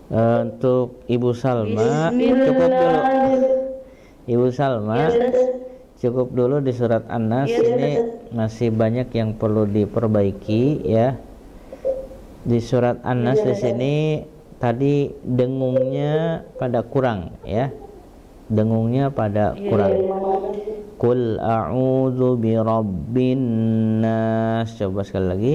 Untuk Ibu Salma cukup dulu. Ibu Salma cukup dulu di surat An-Nas. Ini masih banyak yang perlu diperbaiki ya. Di surat An-Nas di sini tadi dengungnya pada kurang ya. Dengungnya pada kurang. Qul a'udzu birabbin nas. Coba sekali lagi.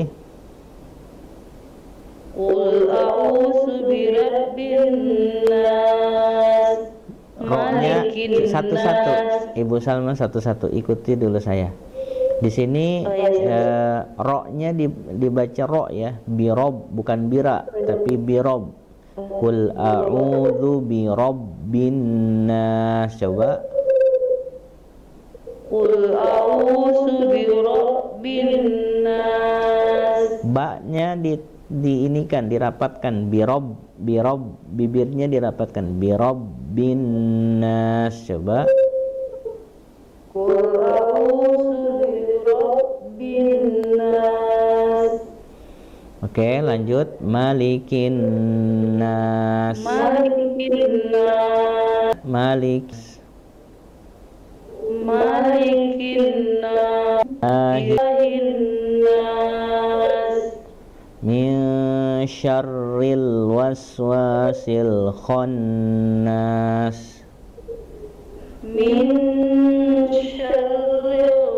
Qul a'udzu birabbin nas. Roknya satu-satu, Ibu Salma satu-satu, ikuti dulu saya. Di sini roknya dibaca rok ya, birob bukan bira, tapi birob. Qul a'udzu birabbin nas. Coba. Qul a'udzu birabbin nas. Ba-nya diinikan, dirapatkan, birob, bibirnya dirapatkan, birabbin nas. Coba. Qul a'udzu birabbin nas. Oke, lanjut. Malikin nas. Malikin nas. Malikin nas. Ilahin nas. Min syarril waswasil khannas. Min syarril